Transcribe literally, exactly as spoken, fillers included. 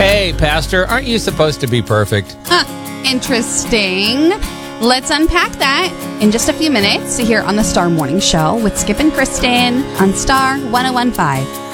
Hey, Pastor, aren't you supposed to be perfect? Huh, interesting. Let's unpack that in just a few minutes here on the Star Morning Show with Skip and Kristen on Star one oh one point five.